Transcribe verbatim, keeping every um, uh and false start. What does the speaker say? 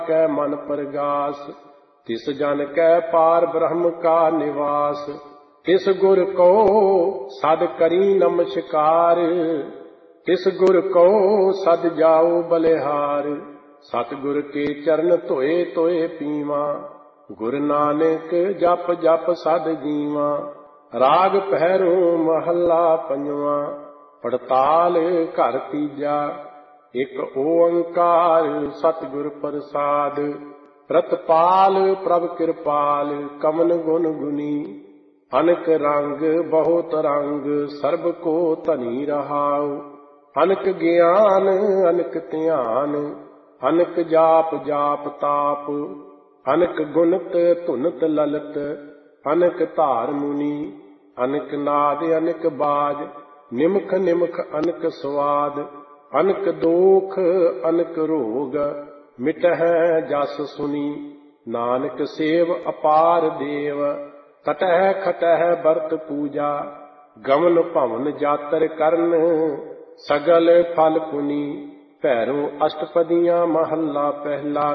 कै मन परगास। तिस जन कै पार ब्रह्म का निवास। तिस गुर को सद करी नमस्कार। तिस गुर को सद जाओ बलिहार। सतगुर के चरण धोए धोए पीवा। गुर नानक जप जप सद जीवा। राग पहरो महला पंजवा। पड़ताल घर तीजा। एक ओंकार सतगुर प्रसाद। प्रतपाल प्रभ कृपाल कमन गुण गुनी। अनक रंग बहुत रंग सर्ब को धनी रहाओ। अनक ज्ञान अनक ध्यान अनक जाप जाप ताप। अनक गुणत धुनत ललत अनक धार मुनि। अनक नाद अनक बाज निमख निमख अनक स्वाद। अनक दोख अनक रोग मिटहै जस सुनी। नानक सेव अपार देव कटह खटह बरत पूजा। गमन भवन जातर करन सगल फल पुनी। भैरो अष्टपदियाँ महला पहला।